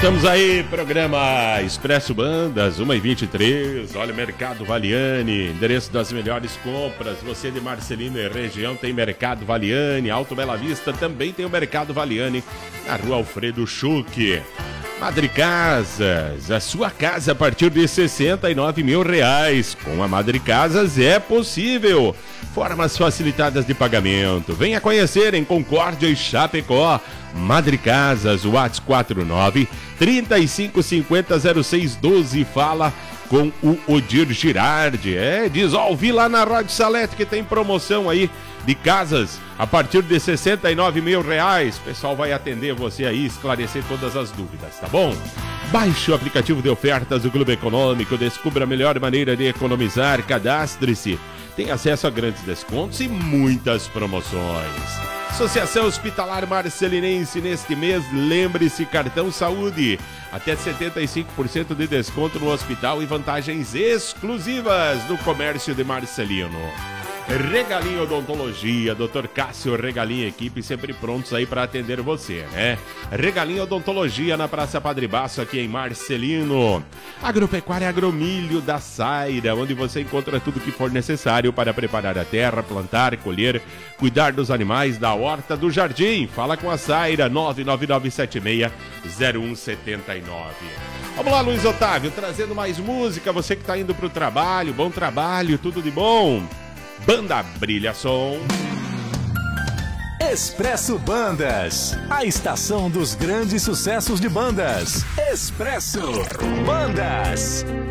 Estamos aí, programa Expresso Bandas, 1h23. Olha, Mercado Valiani, endereço das melhores compras. Você de Marcelino e região tem Mercado Valiani. Alto Bela Vista também tem o Mercado Valiani, na rua Alfredo Schuch. Madre Casas, a sua casa a partir de R$69 mil. Com a Madre Casas é possível. Formas facilitadas de pagamento. Venha conhecer em Concórdia e Chapecó. Madre Casas, WhatsApp 49-3550-0612. Fala com o Odir Girardi. Diz, ouvi lá na Rádio Salete que tem promoção aí de casas a partir de R$69 mil. O pessoal vai atender você aí, esclarecer todas as dúvidas, tá bom? Baixe o aplicativo de ofertas do Clube Econômico, descubra a melhor maneira de economizar, cadastre-se. Tem acesso a grandes descontos e muitas promoções. Associação Hospitalar Marcelinense, neste mês, lembre-se, cartão saúde, até 75% de desconto no hospital e vantagens exclusivas no comércio de Marcelino. Regalinho Odontologia, Dr. Cássio Regalinho, equipe sempre prontos aí para atender você, né? Regalinho Odontologia na Praça Padre Baço, aqui em Marcelino. Agropecuária Agromilho da Saira, onde você encontra tudo que for necessário para preparar a terra, plantar, colher, cuidar dos animais da horta do jardim. Fala com a Saira, 99976-0179. Vamos lá, Luiz Otávio, trazendo mais música. Você que está indo para o trabalho, bom trabalho, tudo de bom. Banda Brilha Som. Expresso Bandas, a estação dos grandes sucessos de bandas. Expresso Bandas.